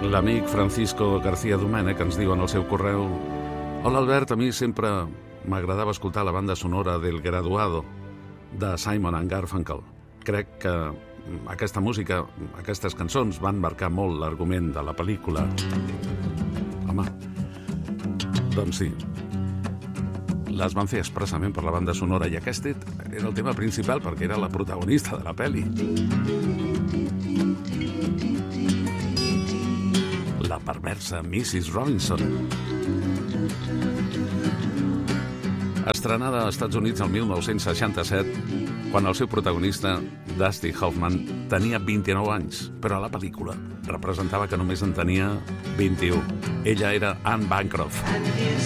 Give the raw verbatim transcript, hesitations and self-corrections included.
l'amic Francisco García Domènech ens diu en el seu correu: hola Albert, a mi sempre m'agradava escoltar la banda sonora del Graduado de Simon and Garfunkel. Crec que aquesta música, aquestes cançons van marcar molt l'argument de la pel·lícula. Home, doncs sí, les van fer expressament per la banda sonora, i aquest era el tema principal perquè era la protagonista de la pel·li. La perversa missus Robinson. Estrenada als Estats Units el mil nou-cents seixanta-set, quan el seu protagonista, Dusty Hoffman, tenia vint-i-nou anys, però a la pel·lícula representava que només en tenia vint-i-u. Ella era Anne Bancroft.